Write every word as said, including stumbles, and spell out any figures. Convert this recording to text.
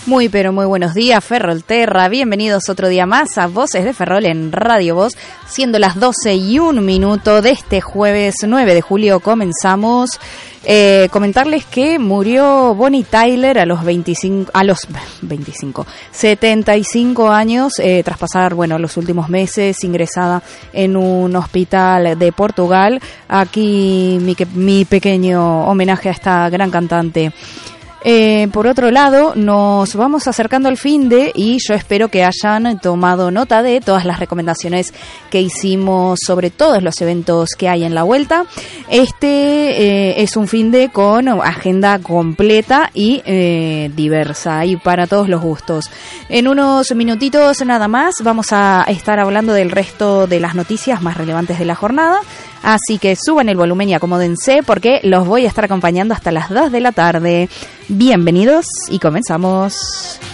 Muy pero muy buenos días, Ferrolterra, bienvenidos otro día más a Voces de Ferrol en Radio Voz, siendo las doce y un minuto de este jueves nueve de julio. Comenzamos. Eh, comentarles que murió Bonnie Tyler a los veinticinco, a los veinticinco, setenta y cinco años, eh, tras pasar, bueno, los últimos meses ingresada en un hospital de Portugal. Aquí mi, mi pequeño homenaje a esta gran cantante. Eh, por otro lado, nos vamos acercando al fin de, y yo espero que hayan tomado nota de todas las recomendaciones que hicimos sobre todos los eventos que hay en la vuelta. Este eh, es un fin de con agenda completa y eh, diversa y para todos los gustos. En unos minutitos nada más vamos a estar hablando del resto de las noticias más relevantes de la jornada. Así que suban el volumen y acomódense porque los voy a estar acompañando hasta las dos de la tarde. Bienvenidos y comenzamos.